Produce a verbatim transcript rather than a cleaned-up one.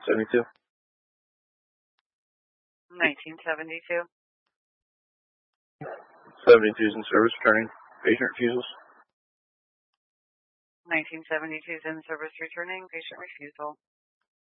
seventy-two. nineteen seventy-two. seventy-two is in service, returning. Patient refusals. nineteen seventy-two is in service, returning. Patient refusal.